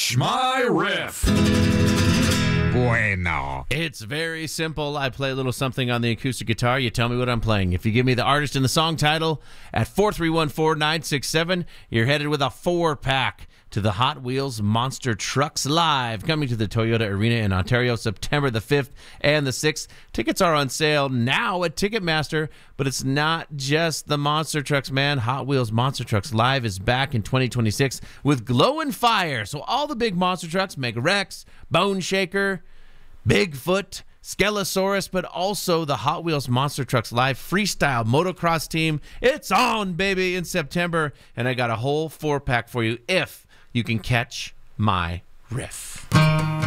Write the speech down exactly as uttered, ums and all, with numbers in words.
Catch My Riff. Bueno. It's very simple. I play a little something on the acoustic guitar. You tell me what I'm playing. If you give me the artist and the song title at four three one, four nine six seven, you're headed with a four-pack to the Hot Wheels Monster Trucks Live, coming to the Toyota Arena in Ontario, September the fifth and the sixth. Tickets are on sale now at Ticketmaster, but it's not just the Monster Trucks, man. Hot Wheels Monster Trucks Live is back in twenty twenty-six with Glow and Fire. So all the big monster trucks, Mega Rex, Bone Shaker, Bigfoot, Skelosaurus, but also the Hot Wheels Monster Trucks Live Freestyle Motocross Team. It's on, baby, in September, and I got a whole four-pack for you if you can catch my riff.